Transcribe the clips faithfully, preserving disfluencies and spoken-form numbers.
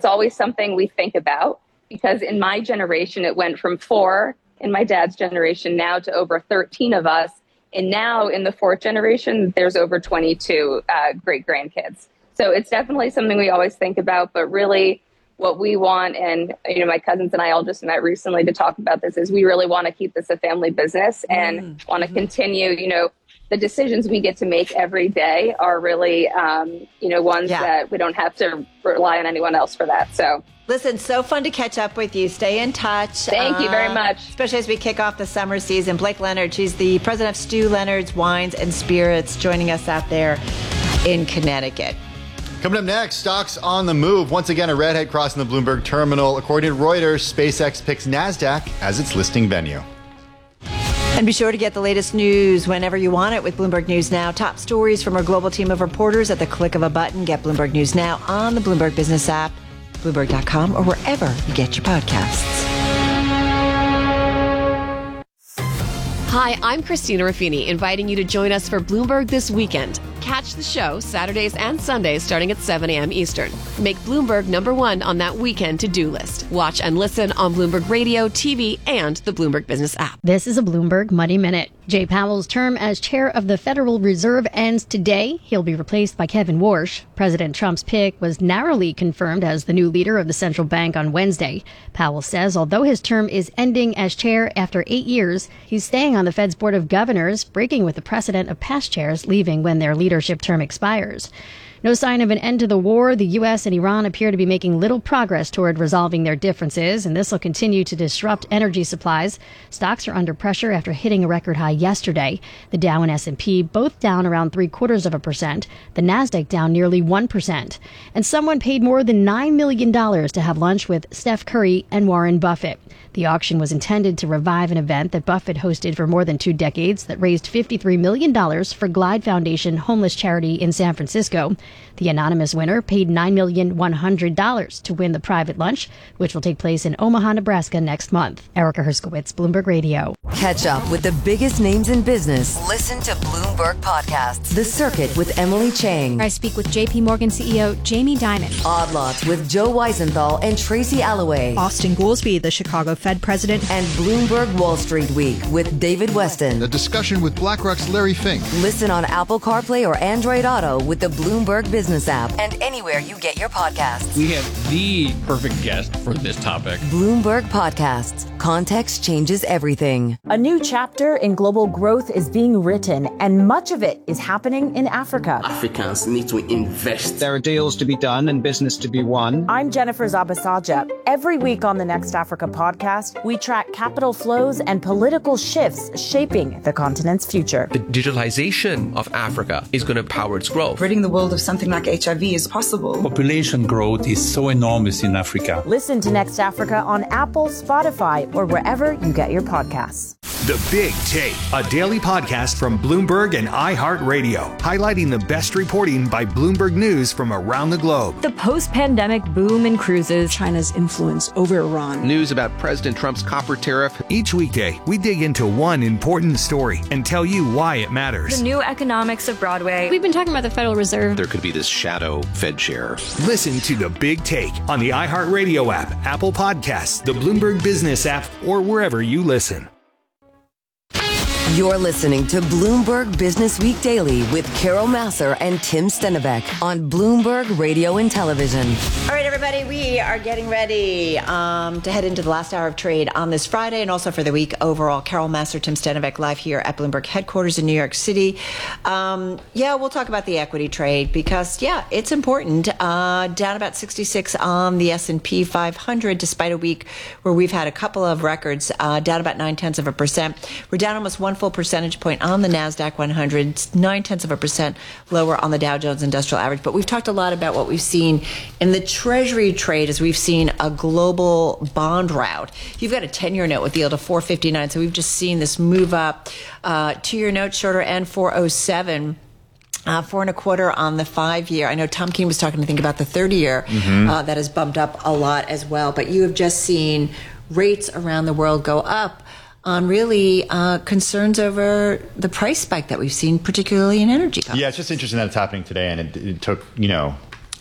always something we think about, because in my generation, it went from four, in my dad's generation now, to over thirteen of us. And now in the fourth generation, there's over twenty-two uh, great grandkids. So it's definitely something we always think about, but really what we want, and you know, my cousins and I all just met recently to talk about this, is we really want to keep this a family business and mm-hmm. want to continue, you know, the decisions we get to make every day are really, um, you know, ones yeah. that we don't have to rely on anyone else for that. So listen, so fun to catch up with you. Stay in touch. Thank uh, you very much. Especially as we kick off the summer season. Blake Leonard, she's the president of Stu Leonard's Wines and Spirits, joining us out there in Connecticut. Coming up next, stocks on the move. Once again, a redhead crossing the Bloomberg terminal. According to Reuters, SpaceX picks NASDAQ as its listing venue. And be sure to get the latest news whenever you want it with Bloomberg News Now. Top stories from our global team of reporters at the click of a button. Get Bloomberg News Now on the Bloomberg Business app, Bloomberg dot com, or wherever you get your podcasts. Hi, I'm Christina Ruffini, inviting you to join us for Bloomberg This Weekend. Catch the show Saturdays and Sundays starting at seven a.m. Eastern. Make Bloomberg number one on that weekend to-do list. Watch and listen on Bloomberg Radio, T V, and the Bloomberg Business app. This is a Bloomberg Money Minute. Jay Powell's term as chair of the Federal Reserve ends today. He'll be replaced by Kevin Warsh. President Trump's pick was narrowly confirmed as the new leader of the central bank on Wednesday. Powell says although his term is ending as chair after eight years, he's staying on the Fed's Board of Governors, breaking with the precedent of past chairs leaving when their leadership term expires. No sign of an end to the war. The U S and Iran appear to be making little progress toward resolving their differences, and this will continue to disrupt energy supplies. Stocks are under pressure after hitting a record high yesterday. The Dow and S and P both down around three quarters of a percent. The Nasdaq down nearly one percent. And someone paid more than nine million dollars to have lunch with Steph Curry and Warren Buffett. The auction was intended to revive an event that Buffett hosted for more than two decades that raised fifty-three million dollars for Glide Foundation homeless charity in San Francisco. The anonymous winner paid nine million one hundred dollars to win the private lunch, which will take place in Omaha, Nebraska next month. Erica Herskowitz, Bloomberg Radio. Catch up with the biggest names in business. Listen to Bloomberg Podcasts. The Circuit with Emily Chang. I speak with J P Morgan C E O Jamie Dimon. Odd Lots with Joe Weisenthal and Tracy Alloway. Austin Goolsbee, the Chicago Fed president. And Bloomberg Wall Street Week with David Weston. A discussion with BlackRock's Larry Fink. Listen on Apple CarPlay or Android Auto with the Bloomberg Business app and anywhere you get your podcasts. We have the perfect guest for this topic. Bloomberg Podcasts. Context changes everything. A new chapter in global growth is being written, and much of it is happening in Africa. Africans need to invest. There are deals to be done and business to be won. I'm Jennifer Zabasaja. Every week on the Next Africa podcast, we track capital flows and political shifts shaping the continent's future. The digitalization of Africa is going to power its growth. Ridding the world of something like H I V is possible. Population growth is so enormous in Africa. Listen to Next Africa on Apple, Spotify, or wherever you get your podcasts. The Big Take, a daily podcast from Bloomberg and iHeartRadio, highlighting the best reporting by Bloomberg News from around the globe. The post-pandemic boom in cruises, China's influence over Iran, news about President Trump's copper tariff. Each weekday, we dig into one important story and tell you why it matters. The new economics of Broadway. We've been talking about the Federal Reserve. There could be this shadow Fed chair. Listen to The Big Take on the iHeartRadio app, Apple Podcasts, the Bloomberg Business app, or wherever you listen. You're listening to Bloomberg Business Week Daily with Carol Massar and Tim Stennebeck on Bloomberg Radio and Television. All right, everybody, we are getting ready um, to head into the last hour of trade on this Friday and also for the week overall. Carol Massar, Tim Stennebeck live here at Bloomberg headquarters in New York City. Um, yeah, we'll talk about the equity trade because, yeah, it's important. Uh, down about sixty-six on the S and P five hundred, despite a week where we've had a couple of records, uh, down about nine-tenths of a percent. We're down almost one full percentage point on the NASDAQ one hundred, nine-tenths of a percent lower on the Dow Jones Industrial Average. But we've talked a lot about what we've seen in the Treasury trade as we've seen a global bond rout. You've got a ten-year note with the yield of four fifty-nine, so we've just seen this move up. Uh, two-year note, shorter end, four oh seven. Uh, four and a quarter on the five-year. I know Tom Keene was talking, I think, about the thirty-year. Mm-hmm. Uh, that has bumped up a lot as well. But you have just seen rates around the world go up on really uh, concerns over the price spike that we've seen, particularly in energy companies. Yeah, it's just interesting that it's happening today, and it, it took, you know,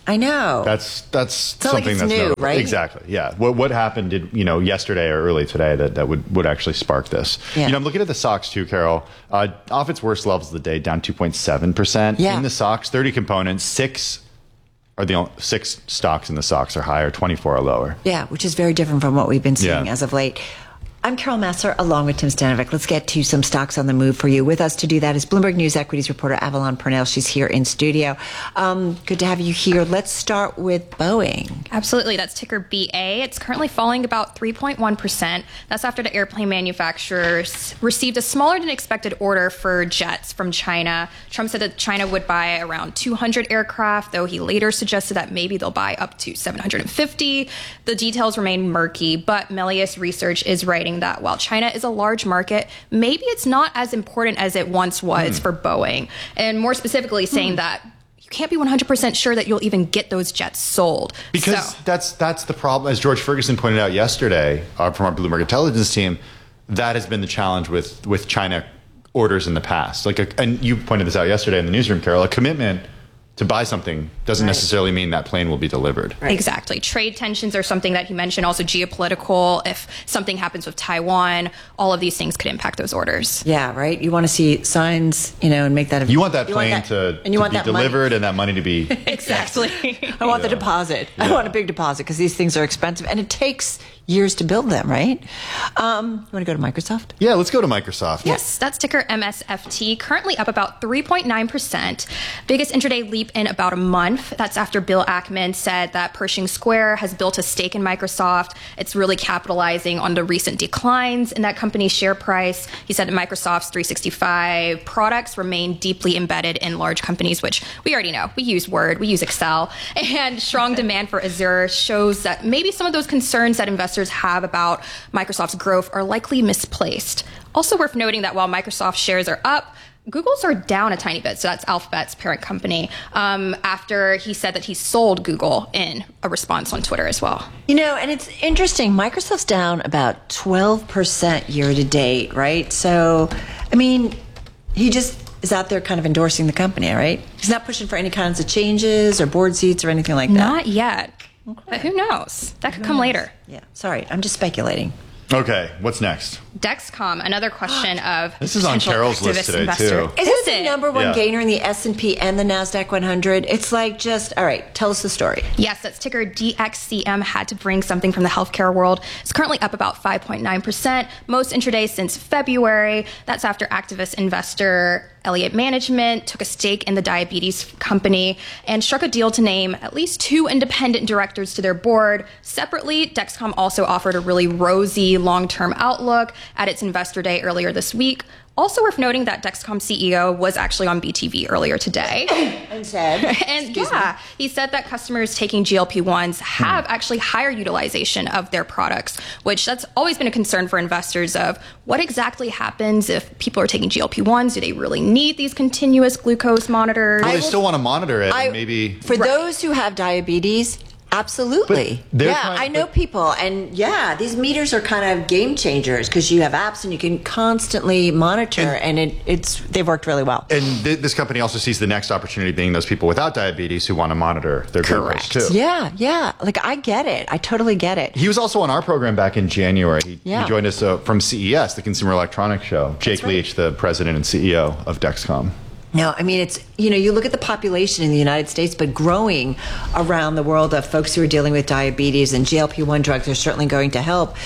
I know. That's that's it's not something like it's that's new, notable. right? Exactly. Yeah. What what happened did you know yesterday or early today that, that would, would actually spark this? Yeah. You know, I'm looking at the stocks too, Carol. Uh, off its worst levels of the day, down two point seven percent Yeah. in the stocks. thirty components, six are the only, six stocks in the stocks are higher, twenty-four are lower. Yeah, which is very different from what we've been seeing Yeah. as of late. I'm Carol Massar, along with Tim Stanovic. Let's get to some stocks on the move for you. With us to do that is Bloomberg News equities reporter Avalon Purnell. She's here in studio. Um, good to have you here. Let's start with Boeing. Absolutely. That's ticker B A. It's currently falling about three point one percent. That's after the airplane manufacturer received a smaller than expected order for jets from China. Trump said that China would buy around two hundred aircraft, though he later suggested that maybe they'll buy up to seven hundred fifty. The details remain murky, but Melius Research is writing that while China is a large market, maybe it's not as important as it once was mm. for Boeing. And more specifically saying mm. that you can't be one hundred percent sure that you'll even get those jets sold. Because so. that's that's the problem. As George Ferguson pointed out yesterday uh, from our Bloomberg Intelligence team, that has been the challenge with, with China orders in the past. Like, a, and you pointed this out yesterday in the newsroom, Carol, a commitment to buy something doesn't right. necessarily mean that plane will be delivered. Right. Exactly. Trade tensions are something that he mentioned, also geopolitical. If something happens with Taiwan, all of these things could impact those orders. Yeah, right? You want to see signs, you know, and make that... You want that you plane want that, to, and you to want be that delivered money. and that money to be... Exactly. I want yeah. the deposit. Yeah. I want a big deposit because these things are expensive and it takes years to build them, right? Um, you want to go to Microsoft? Yeah, let's go to Microsoft. Yes, that's ticker M S F T, currently up about three point nine percent. Biggest intraday leap in about a month. That's after Bill Ackman said that Pershing Square has built a stake in Microsoft. It's really capitalizing on the recent declines in that company's share price. He said that Microsoft's three sixty-five products remain deeply embedded in large companies, which we already know. We use Word, we use Excel, and strong demand for Azure shows that maybe some of those concerns that investors have about Microsoft's growth are likely misplaced. Also worth noting that while Microsoft shares are up, Google's are down a tiny bit. So that's Alphabet's parent company, um, after he said that he sold Google in a response on Twitter as well. You know, and it's interesting. Microsoft's down about twelve percent year to date, right? So, I mean, he just is out there kind of endorsing the company, right? He's not pushing for any kinds of changes or board seats or anything like that. Not yet. Okay. But who knows? That could who come knows? later. Yeah. Sorry, I'm just speculating. Okay, what's next? Dexcom, another question of this is on Carol's list today investor. too. Is Is it the it? number one Yeah. gainer in the S and P and the NASDAQ one hundred? It's like just, all right, tell us the story. Yes, that's ticker D X C M. Had to bring something from the healthcare world. It's currently up about five point nine percent, most intraday since February. That's after activist investor Elliott Management took a stake in the diabetes company and struck a deal to name at least two independent directors to their board. Separately, Dexcom also offered a really rosy long-term outlook at its investor day earlier this week. Also worth noting that Dexcom C E O was actually on B T V earlier today. And said, and yeah, me. he said that customers taking G L P ones have hmm. actually higher utilization of their products, which that's always been a concern for investors of what exactly happens if people are taking G L P ones. Do they really need these continuous glucose monitors? Well, they will, still want to monitor it. I, and maybe For right. those who have diabetes, absolutely. Yeah, kind of, I know but, people. And yeah, these meters are kind of game changers because you have apps and you can constantly monitor and, and it, it's they've worked really well. And th- this company also sees the next opportunity being those people without diabetes who want to monitor their Correct. glucose too. Yeah, yeah. Like I get it. I totally get it. He was also on our program back in January. He, yeah. he joined us uh, from C E S, the Consumer Electronics Show. Jake right. Leach, the president and C E O of Dexcom. No, I mean, it's, you know, you look at the population in the United States, but growing around the world of folks who are dealing with diabetes, and G L P one drugs are certainly going to help,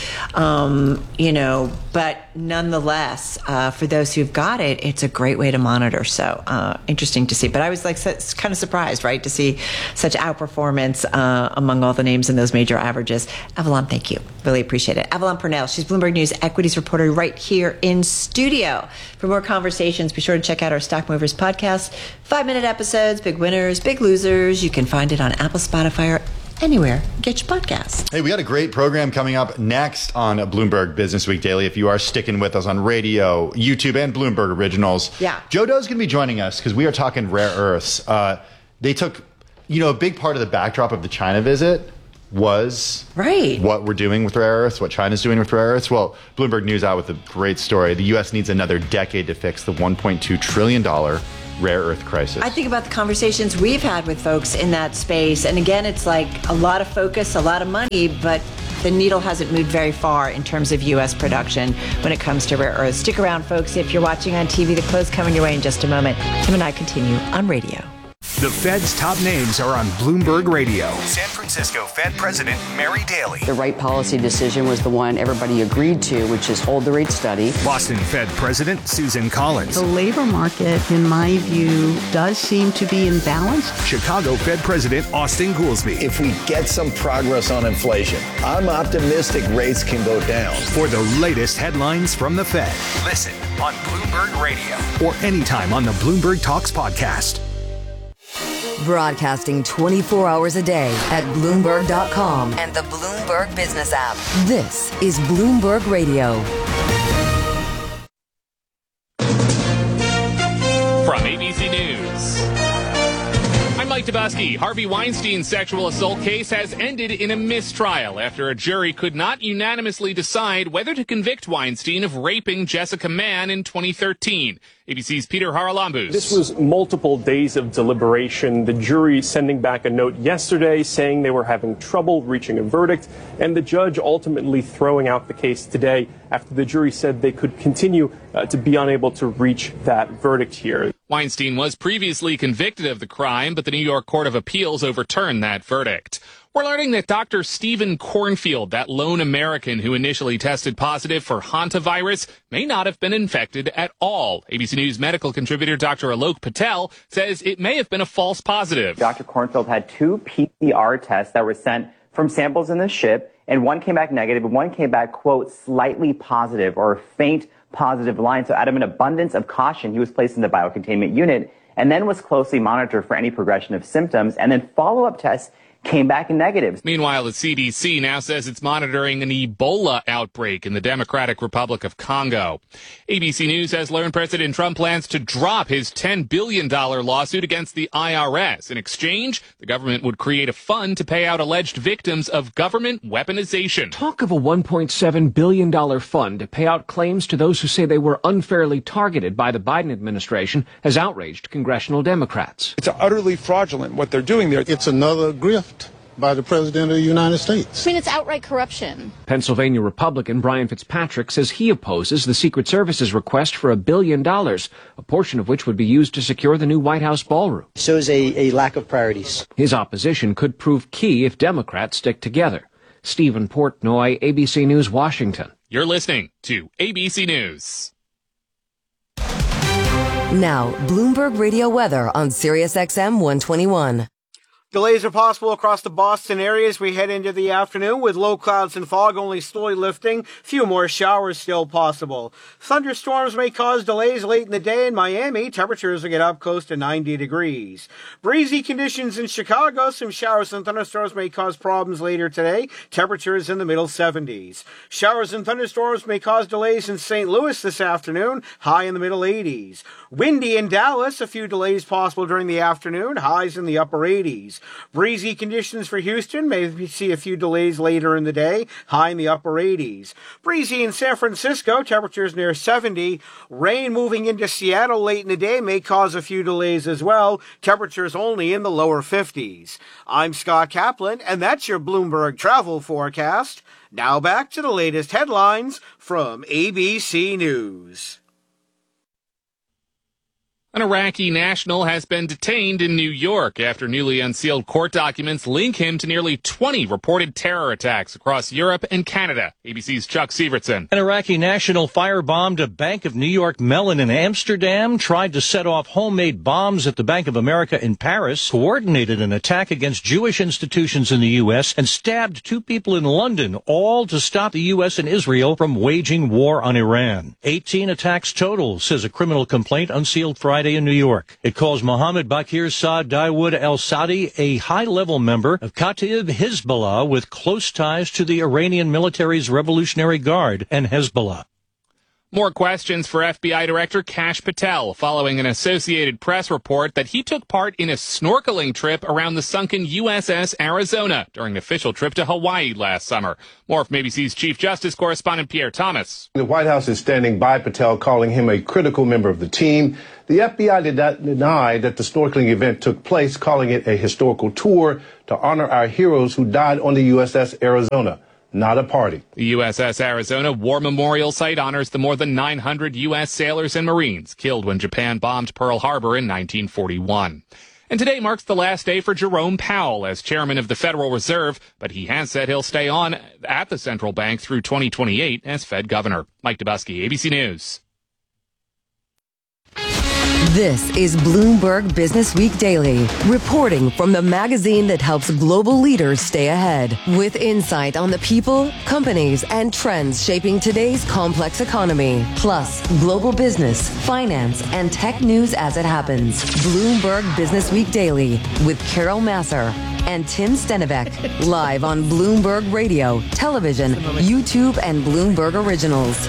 um, you know, but nonetheless, uh, for those who've got it, it's a great way to monitor. So uh, interesting to see. But I was like so, kind of surprised, right, to see such outperformance uh, among all the names in those major averages. Avalon, thank you. Really appreciate it. Avalon Purnell, she's Bloomberg News equities reporter right here in studio. For more conversations, be sure to check out our Stock Movers podcast. Five-minute episodes, big winners, big losers. You can find it on Apple, Spotify, or anywhere. Get your podcast. Hey, we got a great program coming up next on Bloomberg Business Week Daily. If you are sticking with us on radio, YouTube, and Bloomberg Originals, yeah. Joe Doe's going to be joining us because we are talking rare earths. Uh, they took, you know, a big part of the backdrop of the China visit was right. what we're doing with rare earths, what China's doing with rare earths. Well, Bloomberg News out with a great story. The U S needs another decade to fix the one point two trillion dollars rare earth crisis. I think about the conversations we've had with folks in that space. And again, it's like a lot of focus, a lot of money, but the needle hasn't moved very far in terms of U S production when it comes to rare earths. Stick around, folks. If you're watching on T V, the close coming your way in just a moment. Tim and I continue on radio. The Fed's top names are on Bloomberg Radio. San Francisco Fed President Mary Daly. The right policy decision was the one everybody agreed to, which is hold the rate steady. Boston Fed President Susan Collins. The labor market, in my view, does seem to be in balance. Chicago Fed President Austin Goolsbee. If we get some progress on inflation, I'm optimistic rates can go down. For the latest headlines from the Fed, listen on Bloomberg Radio or anytime on the Bloomberg Talks podcast. Broadcasting twenty-four hours a day at Bloomberg dot com and the Bloomberg Business app. This is Bloomberg Radio. From A B C News, I'm Mike Dubosky. Harvey Weinstein's sexual assault case has ended in a mistrial after a jury could not unanimously decide whether to convict Weinstein of raping Jessica Mann in twenty thirteen. A B C's Peter Haralambous. This was multiple days of deliberation, the jury sending back a note yesterday saying they were having trouble reaching a verdict, and the judge ultimately throwing out the case today after the jury said they could continue uh, to be unable to reach that verdict here. Weinstein was previously convicted of the crime, but the New York Court of Appeals overturned that verdict. We're learning that Doctor Stephen Cornfield, that lone American who initially tested positive for hantavirus, may not have been infected at all. A B C News medical contributor Doctor Alok Patel says it may have been a false positive. Doctor Cornfield had two P C R tests that were sent from samples in the ship, and one came back negative, and one came back, quote, slightly positive or a faint positive line. So out of an abundance of caution, he was placed in the biocontainment unit and then was closely monitored for any progression of symptoms, and then follow-up tests came back negative. Meanwhile, the C D C now says it's monitoring an Ebola outbreak in the Democratic Republic of Congo. A B C News has learned President Trump plans to drop his ten billion dollars lawsuit against the I R S. In exchange, the government would create a fund to pay out alleged victims of government weaponization. Talk of a one point seven billion dollars fund to pay out claims to those who say they were unfairly targeted by the Biden administration has outraged congressional Democrats. It's utterly fraudulent what they're doing there. It's another grift by the President of the United States. I mean, it's outright corruption. Pennsylvania Republican Brian Fitzpatrick says he opposes the Secret Service's request for a billion dollars, a portion of which would be used to secure the new White House ballroom. Shows a, a lack of priorities. His opposition could prove key if Democrats stick together. Stephen Portnoy, A B C News, Washington. You're listening to A B C News. Now, Bloomberg Radio weather on Sirius X M one twenty-one. Delays are possible across the Boston area as we head into the afternoon with low clouds and fog only slowly lifting. Few more showers still possible. Thunderstorms may cause delays late in the day in Miami. Temperatures will get up close to ninety degrees. Breezy conditions in Chicago. Some showers and thunderstorms may cause problems later today. Temperatures in the middle seventies. Showers and thunderstorms may cause delays in Saint Louis this afternoon. High in the middle eighties. Windy in Dallas. A few delays possible during the afternoon. Highs in the upper eighties. Breezy conditions for Houston. Maybe see a few delays later in the day. High in the upper eighties. Breezy in San Francisco. Temperatures near seventy. Rain moving into Seattle late in the day may cause a few delays as well. Temperatures only in the lower fifties. I'm Scott Kaplan, and that's your Bloomberg travel forecast. Now back to the latest headlines from A B C News. An Iraqi national has been detained in New York after newly unsealed court documents link him to nearly twenty reported terror attacks across Europe and Canada. A B C's Chuck Sievertson. An Iraqi national firebombed a Bank of New York Mellon in Amsterdam, tried to set off homemade bombs at the Bank of America in Paris, coordinated an attack against Jewish institutions in the U S, and stabbed two people in London, all to stop the U S and Israel from waging war on Iran. eighteen attacks total, says a criminal complaint unsealed Friday in New York. It calls Mohammed Bakir Saad Dawood al-Sadi a high-level member of Kataib Hezbollah with close ties to the Iranian military's Revolutionary Guard and Hezbollah. More questions for F B I Director Kash Patel following an Associated Press report that he took part in a snorkeling trip around the sunken U S S Arizona during an official trip to Hawaii last summer. More from A B C's Chief Justice correspondent Pierre Thomas. The White House is standing by Patel, calling him a critical member of the team. The F B I did not deny that the snorkeling event took place, calling it a historical tour to honor our heroes who died on the U S S Arizona. Not a party. The U S S Arizona War Memorial Site honors the more than nine hundred U S sailors and Marines killed when Japan bombed Pearl Harbor in nineteen forty-one. And today marks the last day for Jerome Powell as chairman of the Federal Reserve, but he has said he'll stay on at the central bank through twenty twenty-eight as Fed governor. Mike Dubusky, A B C News. This is Bloomberg Business Week Daily, reporting from the magazine that helps global leaders stay ahead, with insight on the people, companies, and trends shaping today's complex economy, plus global business, finance, and tech news as it happens. Bloomberg Business Week Daily with Carol Massar and Tim Stenivek, live on Bloomberg Radio, television, YouTube, and Bloomberg Originals.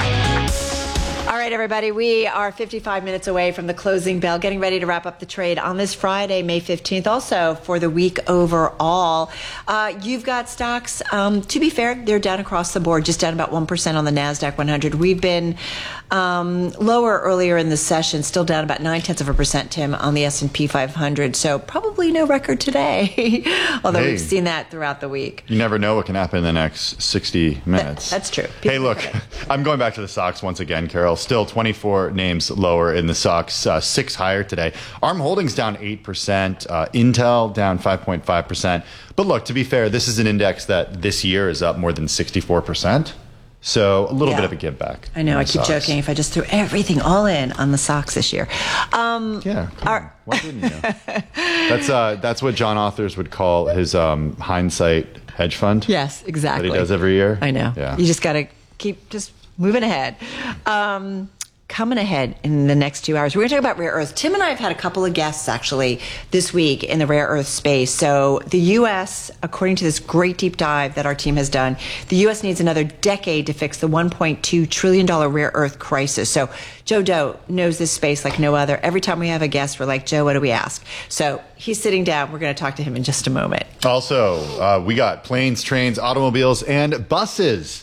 All right, everybody, we are fifty-five minutes away from the closing bell, getting ready to wrap up the trade on this Friday, May fifteenth, also for the week overall. Uh, you've got stocks, um, to be fair, they're down across the board, just down about one percent on the NASDAQ one hundred. We've been um, lower earlier in the session, still down about nine-tenths of a percent, Tim, on the S and P five hundred, so probably no record today, although hey, we've seen that throughout the week. You never know what can happen in the next sixty minutes. That, that's true. People hey, look, I'm going back to the stocks once again, Carol. Still twenty-four names lower in the stocks, uh, six higher today. ARM Holdings down eight percent, uh, Intel down five point five percent. But look, to be fair, this is an index that this year is up more than sixty-four percent. So a little yeah. bit of a give back. I know. I keep stocks. joking. If I just threw everything all in on the stocks this year. Um, yeah. Our, Why didn't you? that's, uh, that's what John Authers would call his um, hindsight hedge fund. Yes, exactly. That he does every year. I know. Yeah. You just got to keep just moving ahead. Um, coming ahead in the next two hours, we're going to talk about rare earths. Tim and I have had a couple of guests actually this week in the rare earth space. So the U S, according to this great deep dive that our team has done, the U S needs another decade to fix the one point two trillion dollars rare earth crisis. So Joe Doe knows this space like no other. Every time we have a guest, we're like, Joe, what do we ask? So he's sitting down. We're going to talk to him in just a moment. Also, uh, we got planes, trains, automobiles, and buses.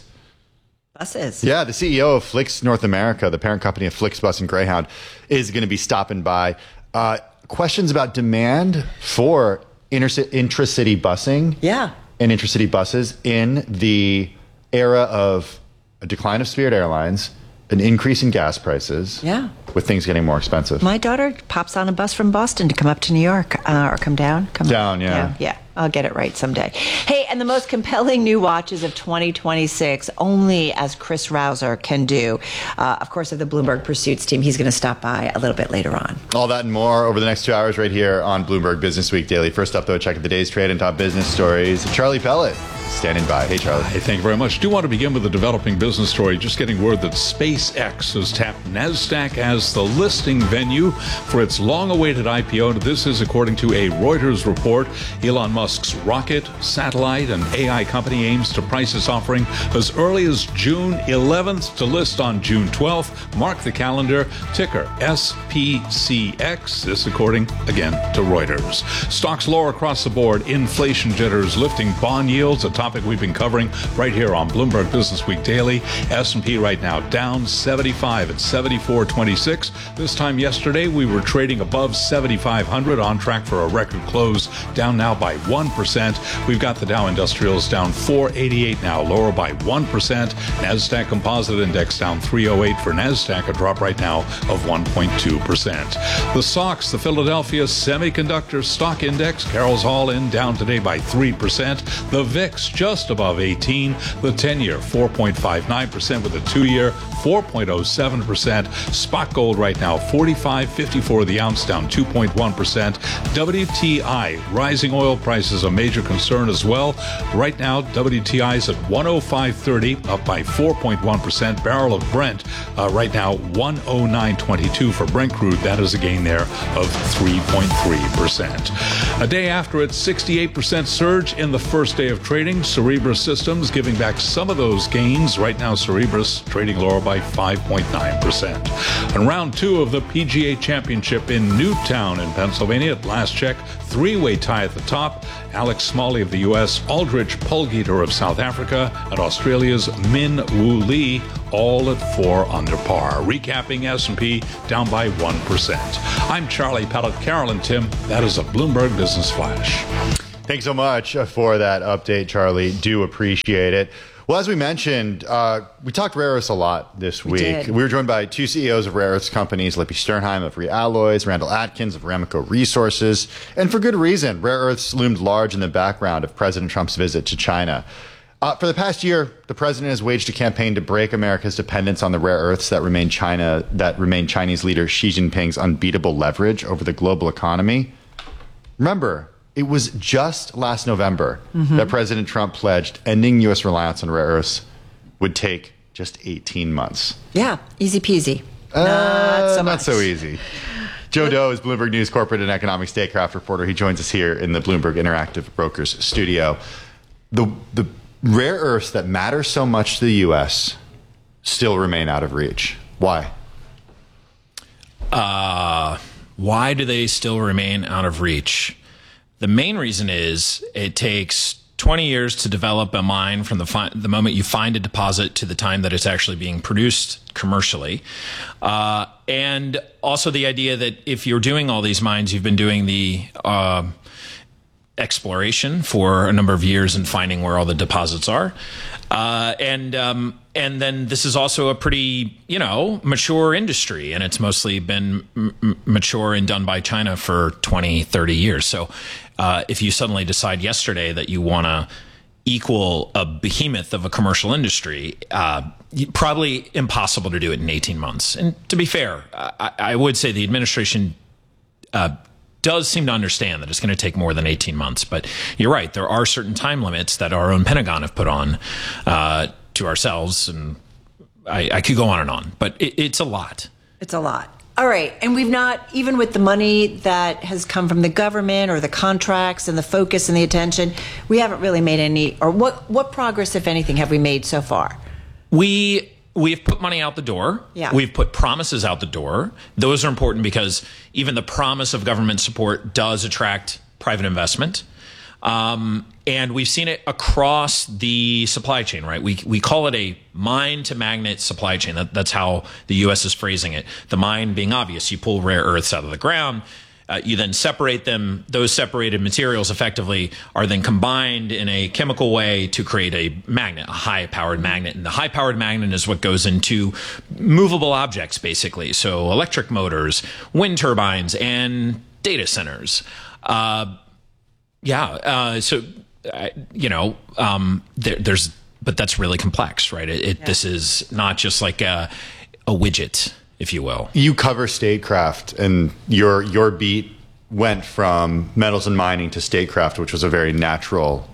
Buses. Yeah, the C E O of Flix North America, the parent company of Flixbus and Greyhound, is going to be stopping by. Uh, questions about demand for interci- intracity busing yeah. and intracity buses in the era of a decline of Spirit Airlines, an increase in gas prices, yeah, with things getting more expensive. My daughter pops on a bus from Boston to come up to New York, uh, or come down. Come down, yeah. yeah. Yeah, I'll get it right someday. Hey, and the most compelling new watches of twenty twenty-six, only as Chris Rouser can do. Uh, of course, of the Bloomberg Pursuits team. He's going to stop by a little bit later on. All that and more over the next two hours right here on Bloomberg Business Week Daily. First up, though, check out the day's trade and top business stories. Charlie Pellet standing by. Hey, Charlie. Hey, thank you very much. Do want to begin with a developing business story. Just getting word that SpaceX has tapped NASDAQ as the listing venue for its long-awaited I P O. This is according to a Reuters report. Elon Musk's rocket, satellite, and A I company aims to price its offering as early as June eleventh to list on June twelfth. Mark the calendar. Ticker S P C X. This according, again, to Reuters. Stocks lower across the board. Inflation jitters lifting bond yields, a topic we've been covering right here on Bloomberg Business Week Daily. S and P right now down seventy-five at seventy-four twenty-six. This time yesterday, we were trading above seventy-five hundred, on track for a record close, down now by one percent. We've got the Dow Industrials down four eighty-eight now, lower by one percent. NASDAQ Composite Index down three oh eight for NASDAQ, a drop right now of one point two percent. The S O X, the Philadelphia Semiconductor Stock Index, Carroll's All in down today by three percent. The V I X just above eighteen. The ten-year four point five nine percent with the two-year four point oh seven percent. Spot gold right now forty-five fifty-four the ounce, down two point one percent. W T I, rising oil prices a major concern as well. Right now W T I is at one oh five thirty, up by four point one percent. Barrel of Brent uh, right now one oh nine twenty-two for Brent crude. That is a gain there of three point three percent. A day after its sixty-eight percent surge in the first day of trading, morning, Cerebras Systems giving back some of those gains. Right now, Cerebras trading lower by five point nine percent. And round two of the P G A Championship in Newtown in Pennsylvania. At last check, three-way tie at the top. Alex Smalley of the U S, Aldrich Pulgeter of South Africa, and Australia's Min Woo Lee, all at four under par. Recapping S and P down by one percent. I'm Charlie Pellet. Carol and Tim, that is a Bloomberg Business Flash. Thanks so much for that update, Charlie. Do appreciate it. Well, as we mentioned, uh, we talked rare earths a lot this week. We did. We were joined by two C E Os of rare earths companies, Lippy Sternheim of Realloys, Randall Atkins of Ramaco Resources. And for good reason, rare earths loomed large in the background of President Trump's visit to China. Uh, for the past year, the president has waged a campaign to break America's dependence on the rare earths that remain China, that remain Chinese leader Xi Jinping's unbeatable leverage over the global economy. Remember, it was just last November mm-hmm. that President Trump pledged ending U S reliance on rare earths would take just eighteen months. Yeah, easy peasy. Uh, not so much. Not so easy. Joe Doe is Bloomberg News corporate and economic statecraft reporter. He joins us here in the Bloomberg Interactive Brokers studio. The the rare earths that matter so much to the U S still remain out of reach. Why? Uh, why do they still remain out of reach? The main reason is it takes twenty years to develop a mine from the fi- the moment you find a deposit to the time that it's actually being produced commercially. Uh, and also the idea that if you're doing all these mines, you've been doing the uh, exploration for a number of years and finding where all the deposits are. Uh, and um, and then this is also a pretty, you know, mature industry, and it's mostly been m- mature and done by China for twenty, thirty years. So uh, if you suddenly decide yesterday that you want to equal a behemoth of a commercial industry, uh, probably impossible to do it in eighteen months. And to be fair, I, I would say the administration uh, does seem to understand that it's going to take more than eighteen months. But you're right. There are certain time limits that our own Pentagon have put on uh, to ourselves. And I, I could go on and on, but it, it's a lot. It's a lot. All right. And we've not, even with the money that has come from the government or the contracts and the focus and the attention, we haven't really made any, or what, what progress, if anything, have we made so far? We... We've put money out the door. Yeah. We've put promises out the door. Those are important because even the promise of government support does attract private investment. Um, and we've seen it across the supply chain, right? We we call it a mine to magnet supply chain. That, that's how the U S is phrasing it. The mine being obvious. You pull rare earths out of the ground. Uh, you then separate them. Those separated materials effectively are then combined in a chemical way to create a magnet, a high-powered magnet. And the high-powered magnet is what goes into movable objects, basically. So electric motors, wind turbines, and data centers. Uh, yeah. Uh, so, uh, you know, um, there, there's, but that's really complex, right? It, it yeah. This is not just like a, a widget, if you will. You cover statecraft, and your your beat went from metals and mining to statecraft, which was a very natural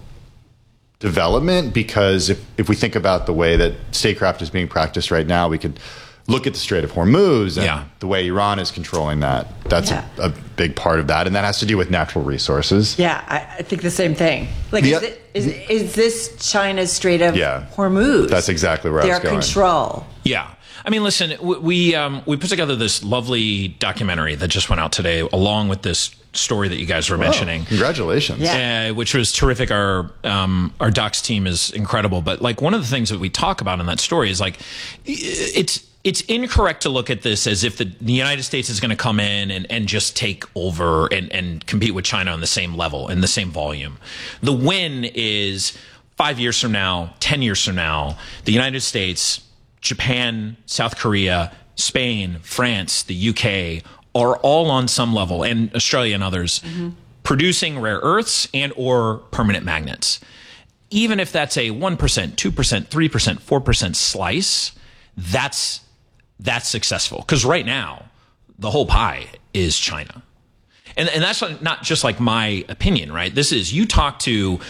development, because if, if we think about the way that statecraft is being practiced right now, we could look at the Strait of Hormuz and yeah. the way Iran is controlling that. That's yeah. a, a big part of that, and that has to do with natural resources. Yeah, I, I think the same thing. Like, the, is, it, is, is this China's Strait of yeah, Hormuz? That's exactly where I was Their going. control. Yeah. I mean, listen, we um, we put together this lovely documentary that just went out today, along with this story that you guys were mentioning. Oh, congratulations! Yeah, uh, which was terrific. Our um, our docs team is incredible. But like one of the things that we talk about in that story is like it's it's incorrect to look at this as if the, the United States is going to come in and, and just take over and, and compete with China on the same level in the same volume. The win is five years from now, ten years from now, the United States, Japan, South Korea, Spain, France, the U K are all on some level, and Australia and others, mm-hmm. producing rare earths and or permanent magnets. Even if that's a one percent, two percent, three percent, four percent slice, that's that's successful. Because right now, the whole pie is China. And, and that's not just like my opinion, right? This is, you talk to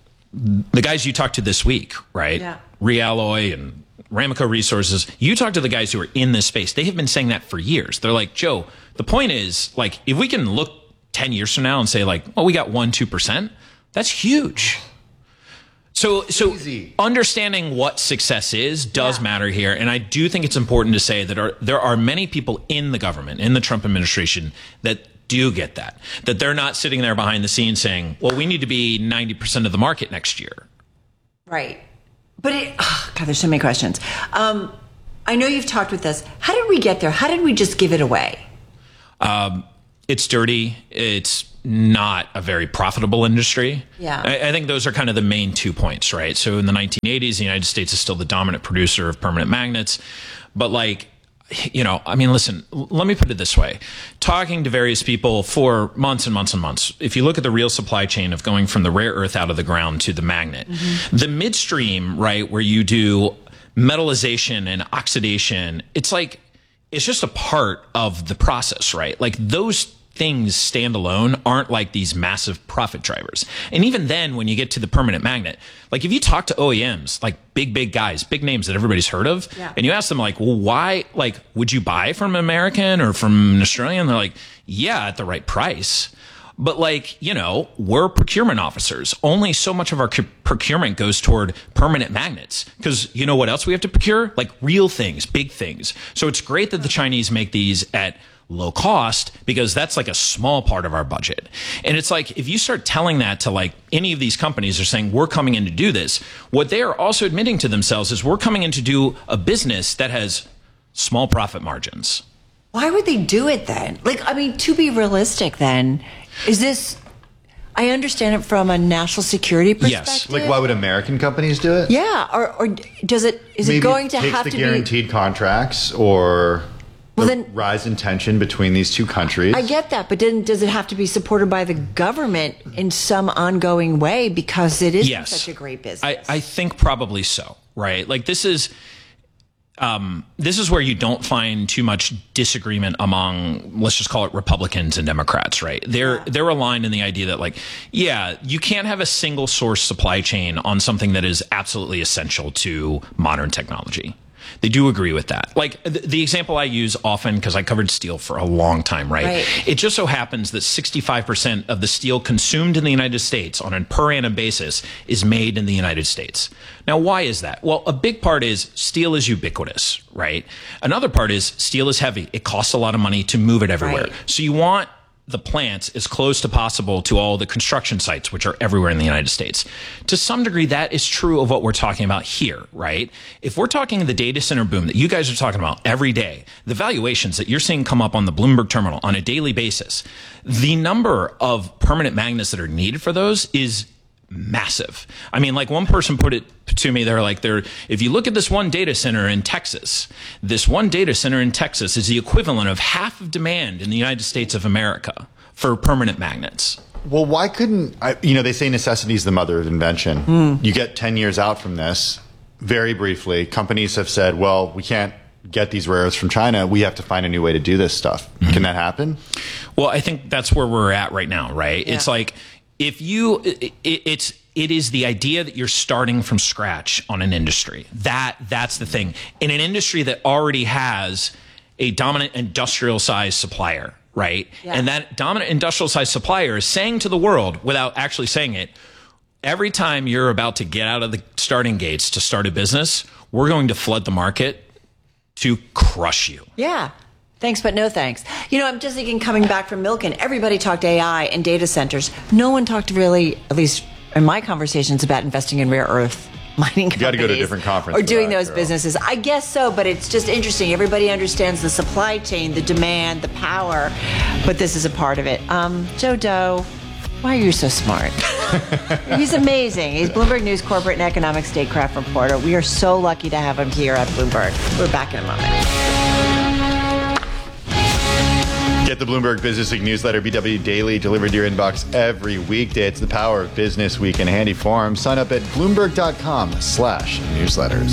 the guys you talked to this week, right? Yeah. Realloy and Ramaco Resources, you talk to the guys who are in this space. They have been saying that for years. They're like, Joe, the point is, like, if we can look ten years from now and say, like, well, we got one, two percent, that's huge. So, so understanding what success is does yeah. matter here. And I do think it's important to say that are, there are many people in the government, in the Trump administration, that do get that. That they're not sitting there behind the scenes saying, well, we need to be ninety percent of the market next year. Right. But, it, oh, God, there's so many questions. Um, I know you've talked with us. How did we get there? How did we just give it away? Um, it's dirty. It's not a very profitable industry. Yeah. I, I think those are kind of the main two points, right? So in the nineteen eighties, the United States is still the dominant producer of permanent magnets. But like, you know, I mean, listen, let me put it this way. Talking to various people for months and months and months, if you look at the real supply chain of going from the rare earth out of the ground to the magnet, mm-hmm. the midstream, right, where you do metallization and oxidation, it's like, it's just a part of the process, right? Like those things stand alone aren't like these massive profit drivers. And even then, when you get to the permanent magnet, like if you talk to O E Ms, like big, big guys, big names that everybody's heard of, yeah. and you ask them like, well, why, like, would you buy from an American or from an Australian? They're like, yeah, at the right price. But like, you know, we're procurement officers. Only so much of our procurement goes toward permanent magnets. Because you know what else we have to procure? Like real things, big things. So it's great that the Chinese make these at low cost because that's like a small part of our budget. And it's like, if you start telling that to like any of these companies are saying, we're coming in to do this, what they are also admitting to themselves is we're coming in to do a business that has small profit margins. Why would they do it then? Like, I mean, to be realistic then, is this, I understand it from a national security perspective. Yes. Like, why would American companies do it? Yeah. Or, or does it, is Maybe it going to it takes have the to guaranteed be contracts or well, the then, rise in tension between these two countries? I get that, but then does it have to be supported by the government in some ongoing way because it is yes. such a great business? I, I think probably so, right? Like this is, um, this is where you don't find too much disagreement among, let's just call it Republicans and Democrats, right? They're yeah. they're aligned in the idea that like, yeah, you can't have a single source supply chain on something that is absolutely essential to modern technology. They do agree with that. Like the, the example I use often, because I covered steel for a long time, right? right? It just so happens that sixty-five percent of the steel consumed in the United States on a per annum basis is made in the United States. Now, why is that? Well, a big part is steel is ubiquitous, right? Another part is steel is heavy. It costs a lot of money to move it everywhere. Right. So you want the plants as close to possible to all the construction sites, which are everywhere in the United States. To some degree, that is true of what we're talking about here, right? If we're talking the data center boom that you guys are talking about every day, the valuations that you're seeing come up on the Bloomberg terminal on a daily basis, the number of permanent magnets that are needed for those is massive. I mean, like one person put it to me, they're like, they're, if you look at this one data center in Texas, this one data center in Texas is the equivalent of half of demand in the United States of America for permanent magnets. Well, why couldn't, I, you know, they say necessity is the mother of invention. Mm. You get ten years out from this, very briefly, companies have said, well, we can't get these rare earths from China. We have to find a new way to do this stuff. Mm-hmm. Can that happen? Well, I think that's where we're at right now, right? Yeah. It's like, if you, it, it's, it is the idea that you're starting from scratch on an industry. That, that's the thing. In an industry that already has a dominant industrial size supplier, right? Yeah. And that dominant industrial size supplier is saying to the world, without actually saying it, every time you're about to get out of the starting gates to start a business, we're going to flood the market to crush you. Yeah. Thanks, but no thanks. You know, I'm just thinking coming back from Milken, everybody talked A I and data centers. No one talked really, at least in my conversations, about investing in rare earth mining companies. You got to go to a different conference. Or doing that, those girl. businesses. I guess so, but it's just interesting. Everybody understands the supply chain, the demand, the power, but this is a part of it. Um, Joe Doe, why are you so smart? He's amazing. He's Bloomberg News corporate and economic statecraft reporter. We are so lucky to have him here at Bloomberg. We're back in a moment. Get the Bloomberg Business Week newsletter, B W Daily, delivered to your inbox every weekday. It's the power of Business Week in handy form. Sign up at Bloomberg.com slash newsletters.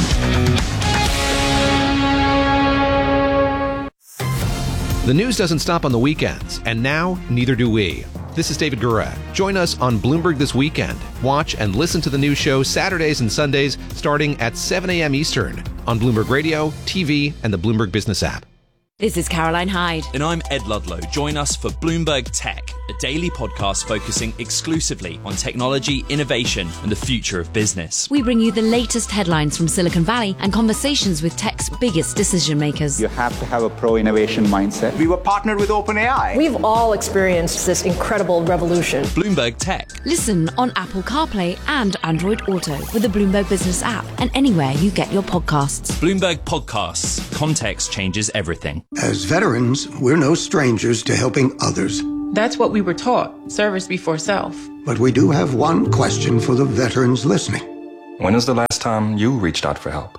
The news doesn't stop on the weekends, and now neither do we. This is David Gura. Join us on Bloomberg This Weekend. Watch and listen to the news show Saturdays and Sundays starting at seven a.m. Eastern on Bloomberg Radio, T V, and the Bloomberg Business app. This is Caroline Hyde. And I'm Ed Ludlow. Join us for Bloomberg Tech, a daily podcast focusing exclusively on technology, innovation, and the future of business. We bring you the latest headlines from Silicon Valley and conversations with tech's biggest decision makers. You have to have a pro-innovation mindset. We were partnered with OpenAI. We've all experienced this incredible revolution. Bloomberg Tech. Listen on Apple CarPlay and Android Auto with the Bloomberg Business app and anywhere you get your podcasts. Bloomberg Podcasts. Context changes everything. As veterans, we're no strangers to helping others. That's what we were taught, service before self. But we do have one question for the veterans listening. When was the last time you reached out for help?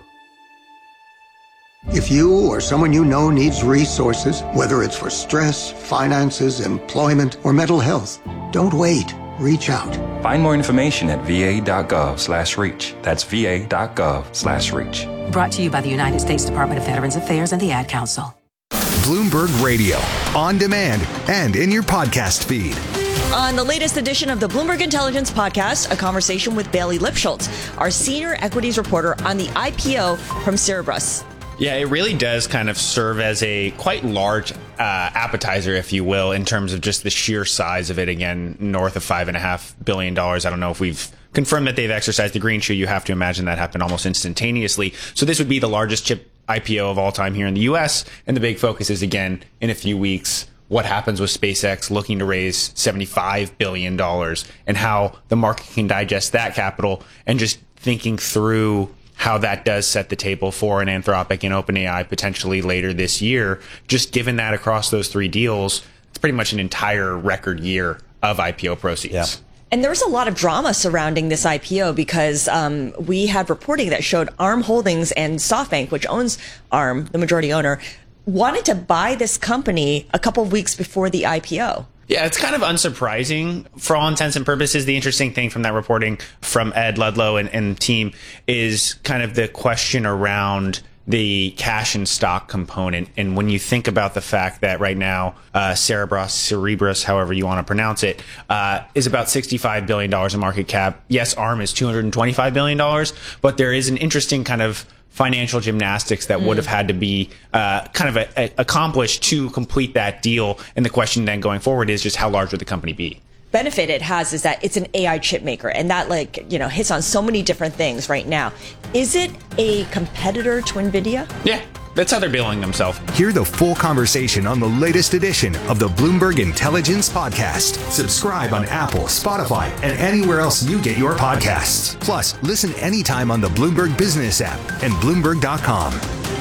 If you or someone you know needs resources, whether it's for stress, finances, employment, or mental health, don't wait. Reach out. Find more information at va.gov slash reach. That's va.gov slash reach. Brought to you by the United States Department of Veterans Affairs and the Ad Council. Bloomberg Radio, on demand and in your podcast feed. On the latest edition of the Bloomberg Intelligence Podcast, a conversation with Bailey Lipschultz, our senior equities reporter on the I P O from Cerberus. Yeah, it really does kind of serve as a quite large uh, appetizer, if you will, in terms of just the sheer size of it. Again, north of five and a half billion dollars. I don't know if we've confirmed that they've exercised the green shoe. You have to imagine that happened almost instantaneously. So this would be the largest chip I P O of all time here in the U S. And the big focus is, again, in a few weeks, what happens with SpaceX looking to raise seventy-five billion dollars and how the market can digest that capital, and just thinking through how that does set the table for an Anthropic and OpenAI potentially later this year. Just given that across those three deals, it's pretty much an entire record year of I P O proceeds. Yeah. And there was a lot of drama surrounding this I P O because um, we had reporting that showed ARM Holdings and SoftBank, which owns ARM, the majority owner, wanted to buy this company a couple of weeks before the I P O. Yeah, it's kind of unsurprising for all intents and purposes. The interesting thing from that reporting from Ed Ludlow and, and team is kind of the question around the cash and stock component. And when you think about the fact that right now, uh, Cerberus, Cerberus, however you want to pronounce it, uh, is about sixty-five billion dollars in market cap. Yes, ARM is two hundred twenty-five billion dollars, but there is an interesting kind of financial gymnastics that mm. would have had to be uh, kind of a, a, accomplished to complete that deal. And the question then going forward is just how large would the company be? Benefit it has is that it's an A I chip maker, and that, like, you know, hits on so many different things right now. Is it a competitor to NVIDIA? Yeah, that's how they're billing themselves. Hear the full conversation on the latest edition of the Bloomberg Intelligence Podcast. Subscribe on Apple, Spotify, and anywhere else you get your podcasts. Plus, listen anytime on the Bloomberg Business app and Bloomberg dot com.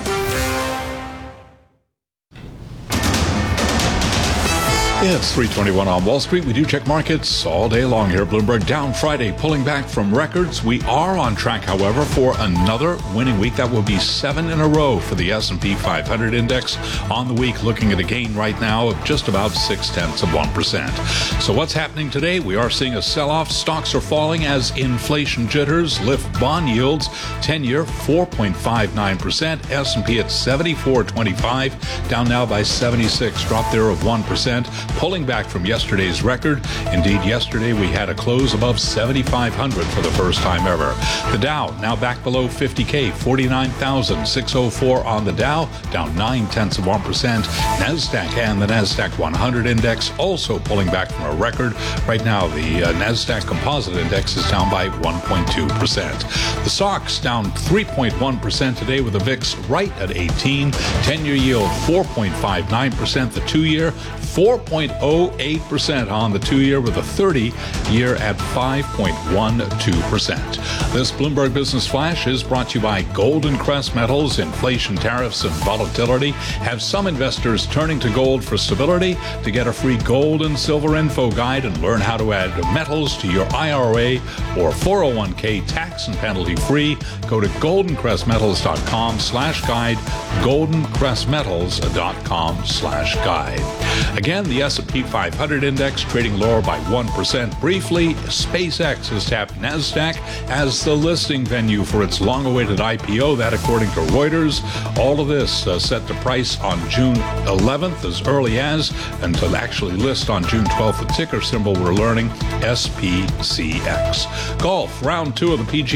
It's three twenty-one on Wall Street. We do check markets all day long here. Bloomberg down Friday, pulling back from records. We are on track, however, for another winning week. That will be seven in a row for the S and P five hundred index on the week, looking at a gain right now of just about six tenths of one percent. So what's happening today? We are seeing a sell-off. Stocks are falling as inflation jitters lift bond yields. ten-year, four point five nine percent. S and P at seventy-four twenty-five, down now by seventy-six. Drop there of one percent. Pulling back from yesterday's record. Indeed, yesterday we had a close above seventy-five hundred for the first time ever. The Dow now back below fifty K, forty-nine thousand six hundred four on the Dow, down nine tenths of one percent. NASDAQ and the NASDAQ one hundred index also pulling back from a record. Right now, the uh, NASDAQ Composite Index is down by one point two percent. The S O X down three point one percent today with the V I X right at eighteen. ten-year yield four point five nine percent. The two-year four point oh eight percent on the two-year, with a thirty-year at five point one two percent. This Bloomberg Business Flash is brought to you by Golden Crest Metals. Inflation, tariffs, and volatility have some investors turning to gold for stability. To get a free gold and silver info guide and learn how to add metals to your I R A or four oh one K tax and penalty free, go to goldencrestmetals.com slash guide, goldencrestmetals.com slash guide. Again, the S and P five hundred index trading lower by one percent. Briefly, SpaceX has tapped NASDAQ as the listing venue for its long-awaited I P O. That, according to Reuters. All of this uh, set to price on June eleventh, as early as, and to actually list on June twelfth. The ticker symbol, we're learning, S P C X. Golf, round two of the P G A Championship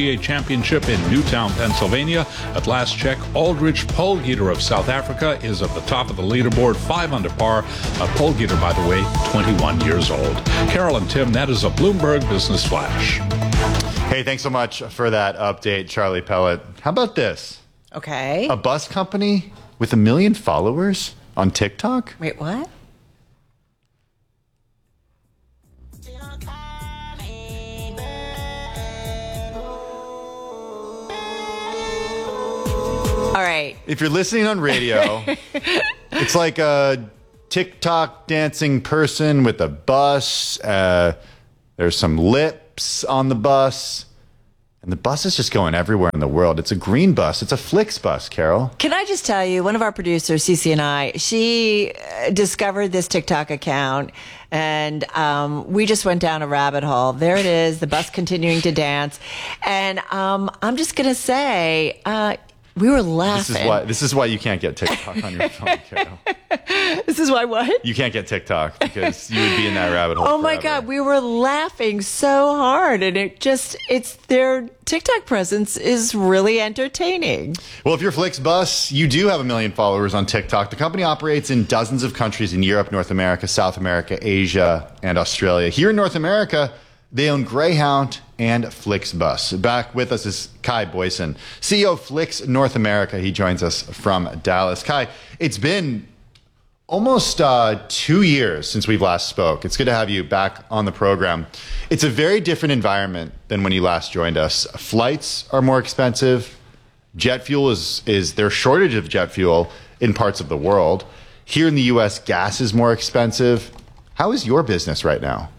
Championship in Newtown, Pennsylvania. At last check, Aldrich Polgieter of South Africa is at the top of the leaderboard, five under par. Uh, Polgieter, by the way, twenty-one years old. Carol and Tim, that is a Bloomberg Business Flash. Hey, thanks so much for that update, Charlie Pellet. How about this? Okay. A bus company with a million followers on TikTok? Wait, what? All right. If you're listening on radio, it's like a TikTok dancing person with a bus. Uh, there's some lips on the bus. And the bus is just going everywhere in the world. It's a green bus. It's a Flix bus, Carol. Can I just tell you, one of our producers, Cece and I, she discovered this TikTok account, and um, we just went down a rabbit hole. There it is, the bus continuing to dance. And um, I'm just going to say, uh, we were laughing. This is why this is why you can't get TikTok on your phone, Carol. This is why what? You can't get TikTok because you would be in that rabbit hole. Oh my forever. God, we were laughing so hard, and it just, it's their TikTok presence is really entertaining. Well, if you're Flixbus, you do have a million followers on TikTok. The company operates in dozens of countries in Europe, North America, South America, Asia, and Australia. Here in North America, they own Greyhound and Flixbus. Back with us is Kai Boyson, C E O of Flix North America. He joins us from Dallas. Kai, it's been almost uh, two years since we've last spoke. It's good to have you back on the program. It's a very different environment than when you last joined us. Flights are more expensive. Jet fuel is, is there's shortage of jet fuel in parts of the world. Here in the U S, gas is more expensive. How is your business right now?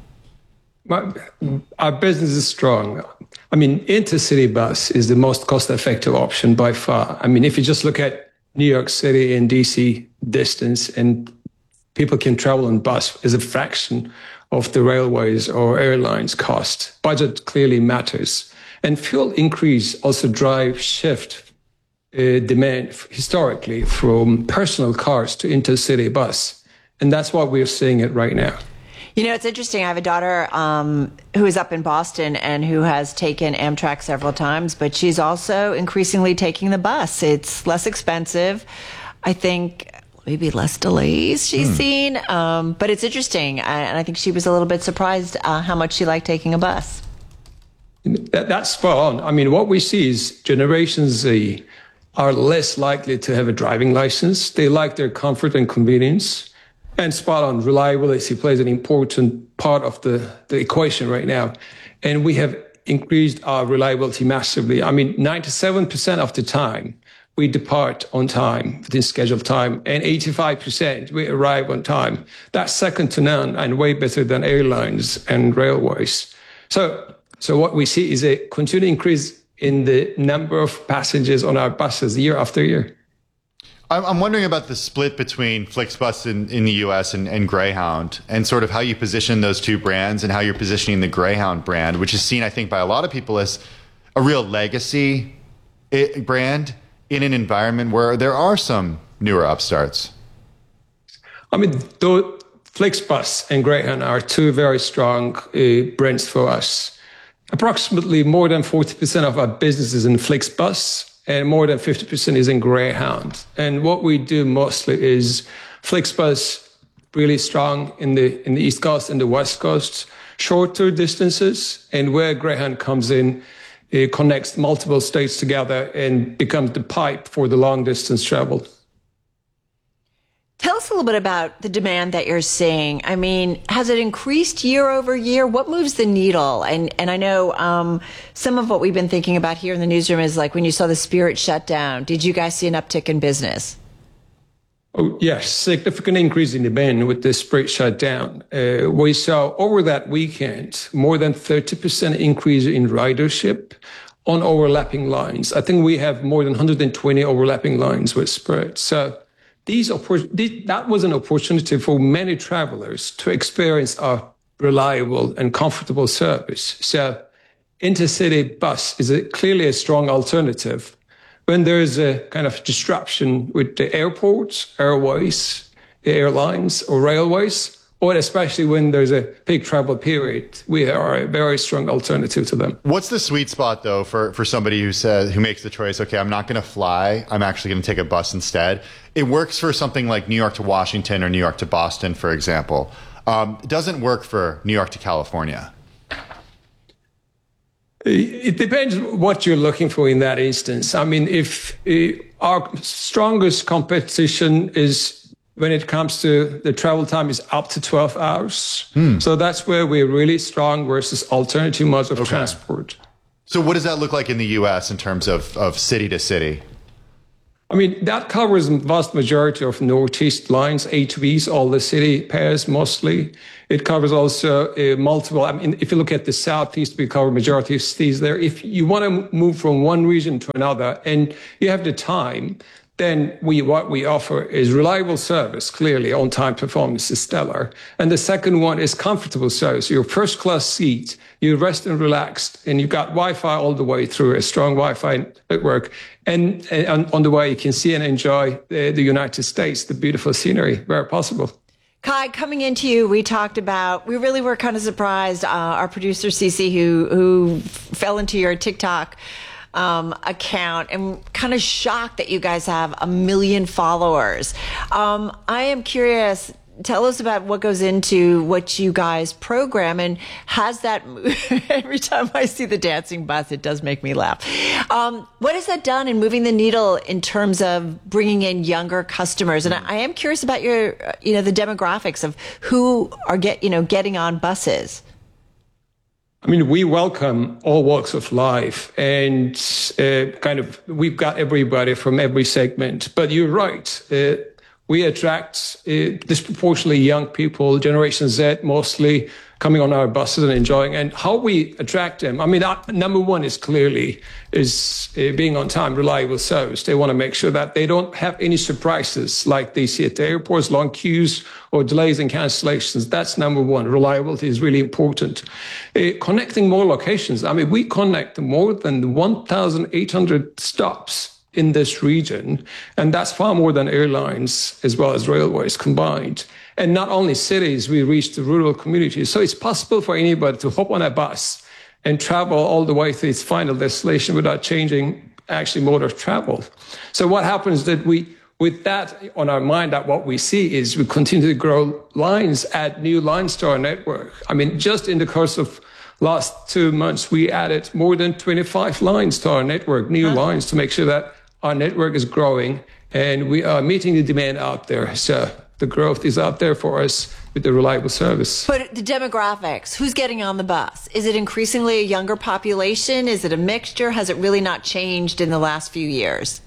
My, our business is strong. I mean, intercity bus is the most cost-effective option by far. I mean, if you just look at New York City and D C distance, and people can travel on bus as a fraction of the railways or airlines cost. Budget clearly matters. And fuel increase also drive shift uh, demand historically from personal cars to intercity bus. And that's what we're seeing it right now. You know, it's interesting. I have a daughter um, who is up in Boston and who has taken Amtrak several times, but she's also increasingly taking the bus. It's less expensive. I think maybe less delays she's hmm. seen. Um, but it's interesting. And I think she was a little bit surprised uh, how much she liked taking a bus. That, that's spot on. I mean, what we see is Generation Z are less likely to have a driving license. They like their comfort and convenience. And spot on, reliability plays an important part of the, the equation right now. And we have increased our reliability massively. I mean, ninety-seven percent of the time, we depart on time, within scheduled time, and eighty-five percent we arrive on time. That's second to none and way better than airlines and railways. So, so what we see is a continued increase in the number of passengers on our buses year after year. I'm wondering about the split between Flixbus in, in the U S and, and Greyhound, and sort of how you position those two brands and how you're positioning the Greyhound brand, which is seen, I think, by a lot of people as a real legacy brand in an environment where there are some newer upstarts. I mean, though Flixbus and Greyhound are two very strong uh, brands for us. Approximately more than forty percent of our business is in Flixbus, and more than fifty percent is in Greyhound. And what we do mostly is Flixbus really strong in the in the East Coast and the West Coast, shorter distances, and where Greyhound comes in, it connects multiple states together and becomes the pipe for the long distance travel. Tell us a little bit about the demand that you're seeing. I mean, has it increased year over year? What moves the needle? And and I know um, some of what we've been thinking about here in the newsroom is like when you saw the Spirit shut down, did you guys see an uptick in business? Oh, yes, significant increase in demand with the Spirit shut down. Uh, we saw over that weekend more than thirty percent increase in ridership on overlapping lines. I think we have more than one hundred twenty overlapping lines with Spirit. So These, that was an opportunity for many travelers to experience a reliable and comfortable service. So intercity bus is a, clearly a strong alternative when there is a kind of disruption with the airports, airways, airlines, or railways. or especially when there's a peak travel period, we are a very strong alternative to them. What's the sweet spot, though, for, for somebody who says, who makes the choice, okay, I'm not going to fly, I'm actually going to take a bus instead? It works for something like New York to Washington or New York to Boston, for example. Um, it doesn't work for New York to California. It depends what you're looking for in that instance. I mean, if uh, our strongest competition is when it comes to the travel time is up to twelve hours. Hmm. So that's where we're really strong versus alternative modes of okay. transport. So what does that look like in the U S in terms of, of city to city? I mean, that covers the vast majority of Northeast lines, H Vs, all the city pairs mostly. It covers also uh, multiple, I mean, if you look at the Southeast, we cover majority of cities there. If you want to move from one region to another and you have the time, then we what we offer is reliable service, clearly on-time performance is stellar. And the second one is comfortable service. Your first-class seat, you rest and relaxed, and you've got Wi-Fi all the way through, a strong Wi-Fi network. And, and on the way, you can see and enjoy the, the United States, the beautiful scenery where possible. Kai, coming into you, we talked about, we really were kind of surprised, uh, our producer, Cece, who, who fell into your TikTok um, account and kind of shocked that you guys have a million followers. Um, I am curious, tell us about what goes into what you guys program, and has that, every time I see the dancing bus, it does make me laugh. Um, what has that done in moving the needle in terms of bringing in younger customers? And I, I am curious about your, you know, the demographics of who are get, you know, getting on buses. I mean, we welcome all walks of life, and uh, kind of, we've got everybody from every segment. But you're right. Uh, We attract uh, disproportionately young people, Generation Z mostly, coming on our buses and enjoying. And how we attract them, I mean, uh, number one is clearly is uh, being on time, reliable service. They want to make sure that they don't have any surprises like they see at the airports, long queues or delays and cancellations. That's number one. Reliability is really important. Uh, connecting more locations. I mean, we connect more than one thousand eight hundred stops in this region, and that's far more than airlines as well as railways combined. And not only cities, we reach the rural communities. So it's possible for anybody to hop on a bus and travel all the way to its final destination without changing actually mode of travel. So what happens that we, with that on our mind, that what we see is we continue to grow lines, add new lines to our network. I mean, just in the course of last two months, we added more than twenty-five lines to our network, new huh? lines, to make sure that our network is growing and we are meeting the demand out there. So the growth is out there for us with the reliable service. But the demographics, who's getting on the bus? Is it increasingly a younger population? Is it a mixture? Has it really not changed in the last few years?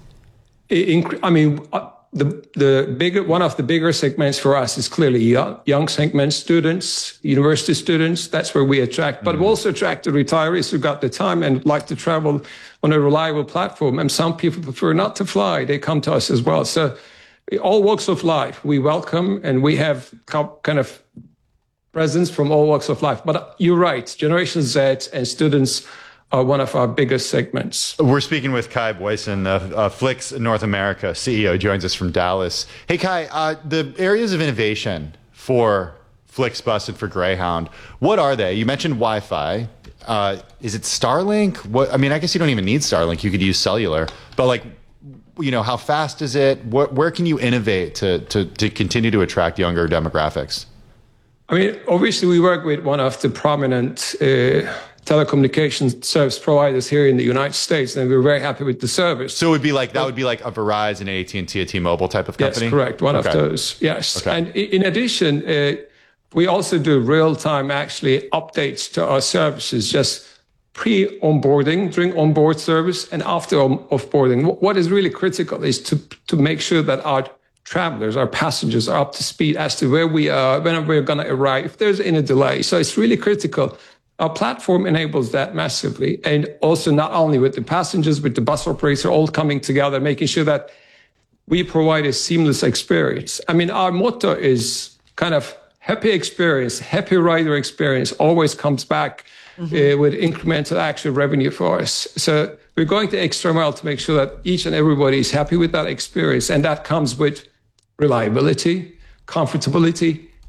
I mean, the the bigger one of the bigger segments for us is clearly young, young segments, students, university students. That's where we attract. But mm-hmm. we also attract the retirees who got the time and like to travel on a reliable platform. And some people prefer not to fly. They come to us as well. So all walks of life we welcome, and we have kind of presence from all walks of life. But you're right, Generation Z and students are one of our biggest segments. We're speaking with Kai Boysen, uh, uh, Flix North America C E O, joins us from Dallas. Hey, Kai, uh, the areas of innovation for Flixbus and for Greyhound, what are they? You mentioned Wi-Fi. Uh, is it Starlink? What, I mean, I guess you don't even need Starlink. You could use cellular. But, like, you know, how fast is it? What, where can you innovate to, to, to continue to attract younger demographics? I mean, obviously, we work with one of the prominent uh, telecommunications service providers here in the United States, and we're very happy with the service. So it would be like, that but, would be like a Verizon, A T and T, a T-Mobile type of company? Yes, correct. One okay. of those, yes. Okay. And in addition, uh, we also do real-time, actually, updates to our services, just pre-onboarding, during onboard service, and after offboarding. What is really critical is to, to make sure that our travelers, our passengers are up to speed as to where we are, when we're going to arrive, if there's any delay. So it's really critical. Our platform enables that massively, and also not only with the passengers, with the bus operator, all coming together, making sure that we provide a seamless experience. I mean, our motto is kind of happy experience, happy rider experience always comes back mm-hmm. uh, with incremental actual revenue for us. So we're going the extra mile to make sure that each and everybody is happy with that experience. And that comes with reliability, comfortability,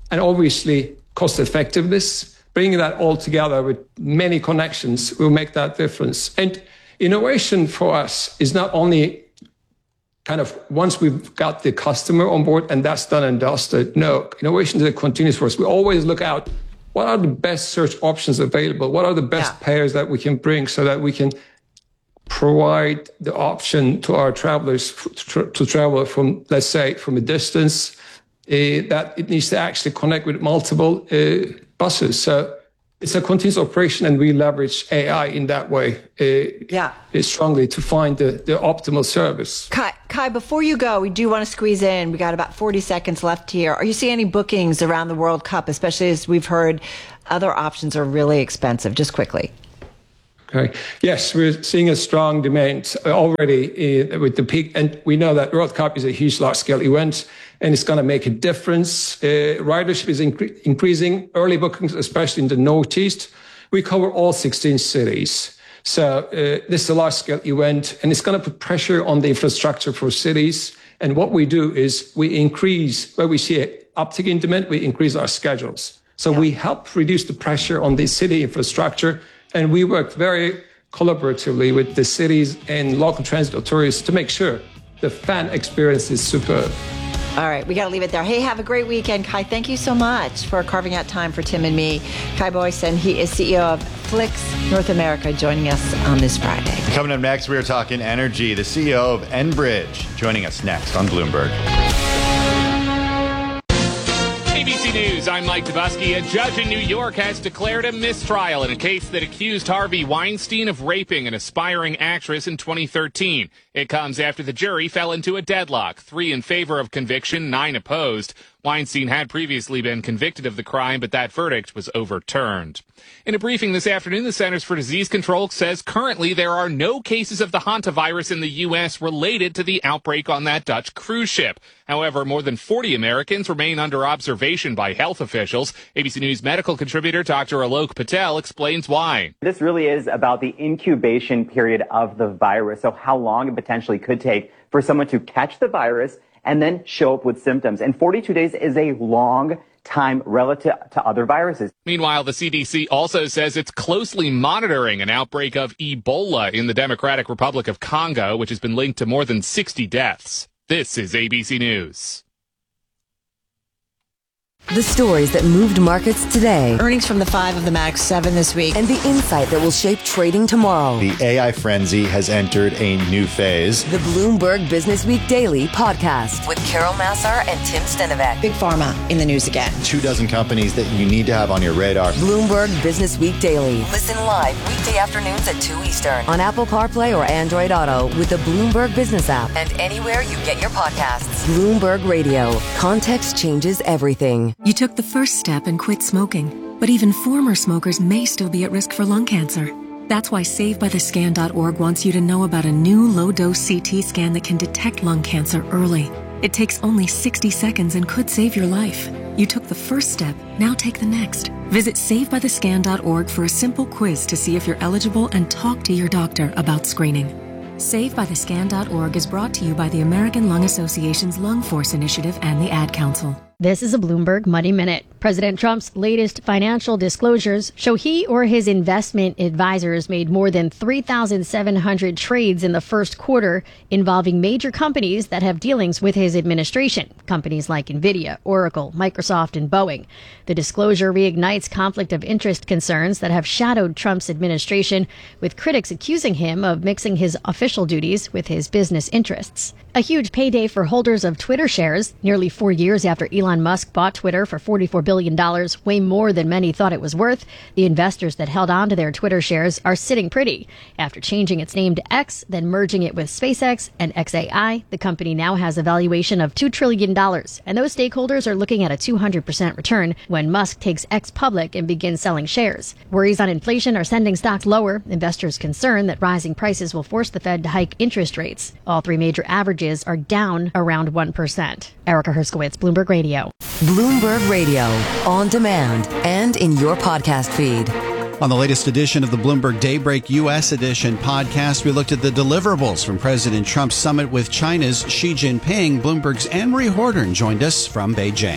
and obviously cost effectiveness. Bringing that all together with many connections will make that difference. And innovation for us is not only kind of once we've got the customer on board and that's done and dusted. No, innovation is a continuous process. We always look out, what are the best search options available? What are the best yeah. pairs that we can bring so that we can provide the option to our travelers to, to travel from, let's say, from a distance, uh, that it needs to actually connect with multiple uh, buses. So it's a continuous operation, and we leverage A I in that way uh, yeah. strongly to find the, the optimal service. Kai, Kai, before you go, we do want to squeeze in. We got about forty seconds left here. Are you seeing any bookings around the World Cup, especially as we've heard other options are really expensive? Just quickly. Okay. Yes, we're seeing a strong demand already uh, with the peak, and we know that World Cup is a huge, large-scale event, and it's going to make a difference. Uh, ridership is incre- increasing, early bookings, especially in the Northeast. We cover all sixteen cities. So uh, this is a large-scale event, and it's going to put pressure on the infrastructure for cities. And what we do is we increase, where we see an uptick in demand, we increase our schedules. So yeah. we help reduce the pressure on the city infrastructure. And we work very collaboratively with the cities and local transit authorities to make sure the fan experience is superb. All right, we got to leave it there. Hey, have a great weekend, Kai. Thank you so much for carving out time for Tim and me. Kai Boyson, he is C E O of Flix North America, joining us on this Friday. Coming up next, we are talking energy. The C E O of Enbridge joining us next on Bloomberg. A B C News, I'm Mike Dubusky. A judge in New York has declared a mistrial in a case that accused Harvey Weinstein of raping an aspiring actress in twenty thirteen. It comes after the jury fell into a deadlock, three in favor of conviction, nine opposed. Weinstein had previously been convicted of the crime, but that verdict was overturned. In a briefing this afternoon, the Centers for Disease Control says currently there are no cases of the hantavirus in the U S related to the outbreak on that Dutch cruise ship. However, more than forty Americans remain under observation by health officials. A B C News medical contributor Doctor Alok Patel explains why. This really is about the incubation period of the virus, so how long it potentially could take for someone to catch the virus and then show up with symptoms. And forty-two days is a long time relative to other viruses. Meanwhile, the C D C also says it's closely monitoring an outbreak of Ebola in the Democratic Republic of Congo, which has been linked to more than sixty deaths. This is A B C News. The stories that moved markets today. Earnings from the five of the Max seven this week. And the insight that will shape trading tomorrow. The A I frenzy has entered a new phase. The Bloomberg Business Week Daily podcast with Carol Massar and Tim Stenovec. Big Pharma in the news again. Two dozen companies that you need to have on your radar. Bloomberg Business Week Daily. Listen live weekday afternoons at two Eastern on Apple CarPlay or Android Auto with the Bloomberg Business app and anywhere you get your podcasts. Bloomberg Radio. Context changes everything. You took the first step and quit smoking, but even former smokers may still be at risk for lung cancer. That's why Save By The Scan dot org wants you to know about a new low-dose C T scan that can detect lung cancer early. It takes only sixty seconds and could save your life. You took the first step, now take the next. Visit Save By The Scan dot org for a simple quiz to see if you're eligible and talk to your doctor about screening. Save By The Scan dot org is brought to you by the American Lung Association's Lung Force Initiative and the Ad Council. This is a Bloomberg Money Minute. President Trump's latest financial disclosures show he or his investment advisors made more than three thousand seven hundred trades in the first quarter involving major companies that have dealings with his administration, companies like NVIDIA, Oracle, Microsoft, and Boeing. The disclosure reignites conflict of interest concerns that have shadowed Trump's administration, with critics accusing him of mixing his official duties with his business interests. A huge payday for holders of Twitter shares, nearly four years after Elon Musk bought Twitter for forty-four billion dollars, way more than many thought it was worth. The investors that held on to their Twitter shares are sitting pretty. After changing its name to X, then merging it with SpaceX and X A I, the company now has a valuation of two trillion dollars, and those stakeholders are looking at a two hundred percent return when Musk takes X public and begins selling shares. Worries on inflation are sending stocks lower. Investors concerned that rising prices will force the Fed to hike interest rates. All three major averages are down around one percent. Erica Herskowitz, Bloomberg Radio. Bloomberg Radio, on demand and in your podcast feed. On the latest edition of the Bloomberg Daybreak U S Edition podcast, we looked at the deliverables from President Trump's summit with China's Xi Jinping. Bloomberg's Anne Marie Horton joined us from Beijing.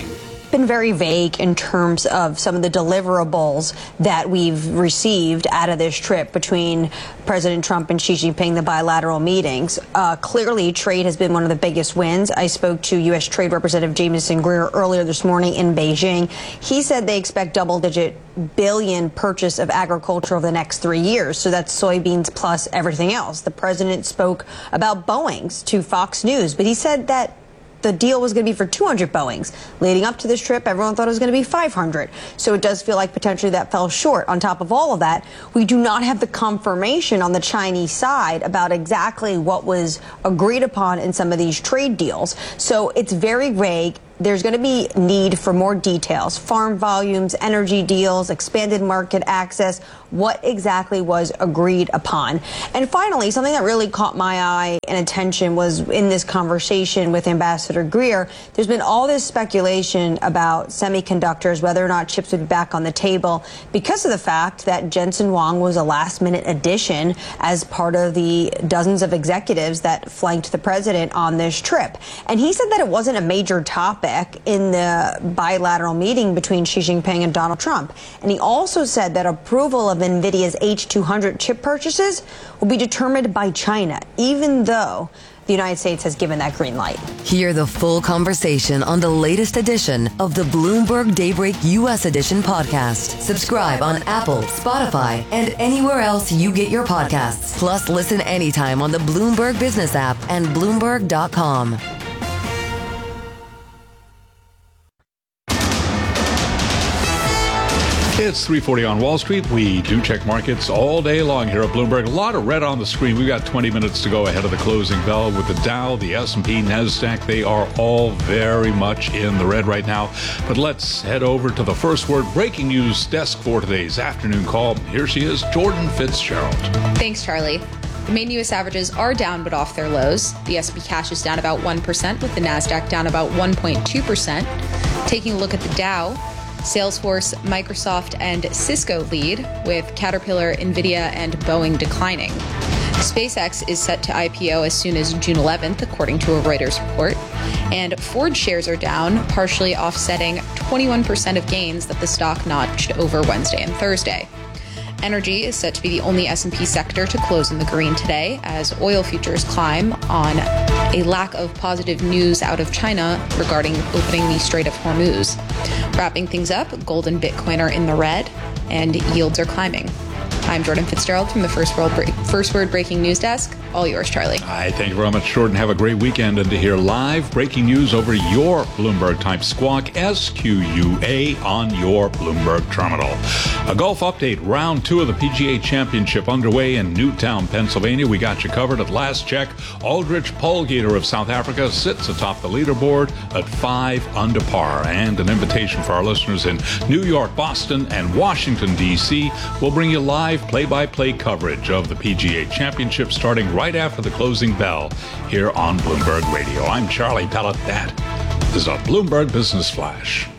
been very vague in terms of some of the deliverables that we've received out of this trip between President Trump and Xi Jinping, the bilateral meetings. Uh, clearly, trade has been one of the biggest wins. I spoke to U S Trade Representative Jamieson Greer earlier this morning in Beijing. He said they expect double-digit billion purchase of agriculture over the next three years. So that's soybeans plus everything else. The president spoke about Boeings to Fox News, but he said that the deal was going to be for two hundred Boeings. Leading up to this trip, everyone thought it was going to be five hundred. So it does feel like potentially that fell short. On top of all of that, we do not have the confirmation on the Chinese side about exactly what was agreed upon in some of these trade deals. So it's very vague. There's going to be need for more details, farm volumes, energy deals, expanded market access, what exactly was agreed upon. And finally, something that really caught my eye and attention was in this conversation with Ambassador Greer, there's been all this speculation about semiconductors, whether or not chips would be back on the table because of the fact that Jensen Huang was a last-minute addition as part of the dozens of executives that flanked the president on this trip. And he said that it wasn't a major topic in the bilateral meeting between Xi Jinping and Donald Trump. And he also said that approval of NVIDIA's H two hundred chip purchases will be determined by China, even though the United States has given that green light. Hear the full conversation on the latest edition of the Bloomberg Daybreak U S Edition podcast. Subscribe on Apple, Spotify, and anywhere else you get your podcasts. Plus, listen anytime on the Bloomberg Business app and Bloomberg dot com. It's three forty on Wall Street. We do check markets all day long here at Bloomberg. A lot of red on the screen. We've got twenty minutes to go ahead of the closing bell with the Dow, the S and P, NASDAQ. They are all very much in the red right now. But let's head over to the First Word breaking news desk for today's afternoon call. Here she is, Jordan Fitzgerald. Thanks, Charlie. The main U S averages are down but off their lows. The S and P cash is down about one percent, with the NASDAQ down about one point two percent. Taking a look at the Dow, Salesforce, Microsoft, and Cisco lead, with Caterpillar, NVIDIA, and Boeing declining. SpaceX is set to I P O as soon as June eleventh, according to a Reuters report. And Ford shares are down, partially offsetting twenty-one percent of gains that the stock notched over Wednesday and Thursday. Energy is set to be the only S and P sector to close in the green today, as oil futures climb on a lack of positive news out of China regarding opening the Strait of Hormuz. Wrapping things up, gold and Bitcoin are in the red, and yields are climbing. I'm Jordan Fitzgerald from the First, World Bre- First Word Breaking News Desk. All yours, Charlie. All right, thank you very much, Jordan. Have a great weekend. And to hear live breaking news over your Bloomberg Type Squawk, S Q U A, on your Bloomberg terminal. A golf update. Round two of the P G A Championship underway in Newtown, Pennsylvania. We got you covered at last check. Aldrich Polgater of South Africa sits atop the leaderboard at five under par. And an invitation for our listeners in New York, Boston, and Washington, D C We'll bring you live play-by-play coverage of the P G A Championship starting right after the closing bell here on Bloomberg Radio. I'm Charlie Pellet. That is a Bloomberg Business Flash.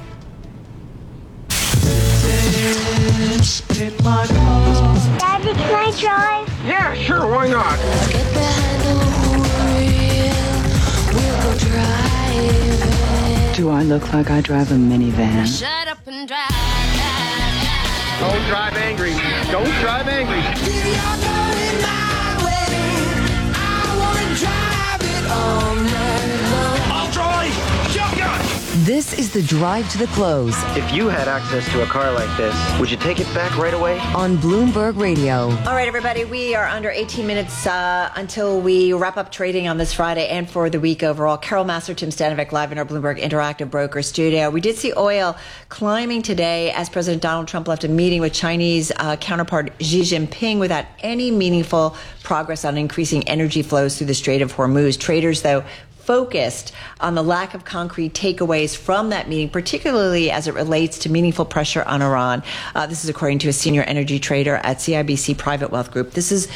Daddy, can I drive? Yeah, sure, why not? Get behind the wheel, we'll go driving. Do I look like I drive a minivan? Shut up and drive. Don't drive angry. Don't drive angry. You're going my way. I wanna drive it all night long. I'll drive. Shotgun. This is the drive to the close If you had access to a car like this, would you take it back right away? on Bloomberg Radio. All right, everybody, we are under eighteen minutes uh, until we wrap up trading on this Friday and for the week overall. Carol Massar, Tim Stanovic, live in our Bloomberg Interactive Broker studio. We did see oil climbing today as President Donald Trump left a meeting with Chinese uh, counterpart Xi Jinping without any meaningful progress on increasing energy flows through the Strait of Hormuz. Traders, though, focused on the lack of concrete takeaways from that meeting, particularly as it relates to meaningful pressure on Iran. Uh, this is according to a senior energy trader at C I B C Private Wealth Group. This is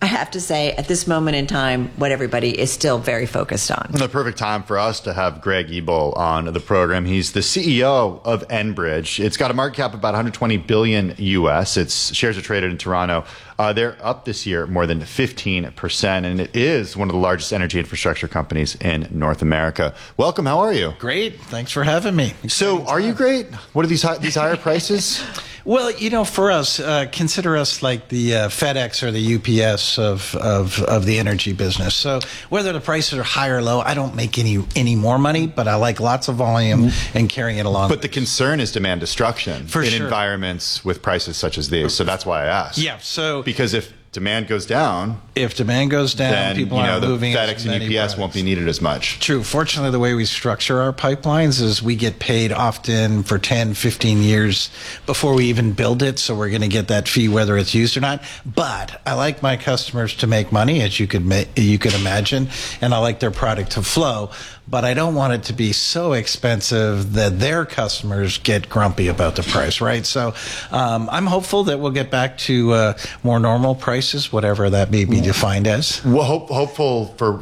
I have to say, at this moment in time, what everybody is still very focused on. The perfect time for us to have Greg Ebel on the program. He's the C E O of Enbridge. It's got a market cap of about one hundred twenty billion U S. Its shares are traded in Toronto. Uh, they're up this year more than fifteen percent, and it is one of the largest energy infrastructure companies in North America. Welcome. How are you? Great. Thanks for having me. So, are you great? What are these high, these higher prices? Well, you know, for us, uh, consider us like the uh, FedEx or the U P S of, of of the energy business. So whether the prices are high or low, I don't make any any more money, but I like lots of volume mm-hmm. and carrying it along. But the concern is demand destruction for in sure. environments with prices such as these. So that's why I asked. Yeah. So because if demand goes down, if demand goes down, then, people you know, aren't the moving. FedEx and U P S products. won't be needed as much. True. Fortunately, the way we structure our pipelines is we get paid often for ten, fifteen years before we even build it. So we're going to get that fee whether it's used or not. But I like my customers to make money, as you could ma- you could imagine, and I like their product to flow. But I don't want it to be so expensive that their customers get grumpy about the price, right? So um, I'm hopeful that we'll get back to uh, more normal prices, whatever that may be defined as. Well, hope, hopeful for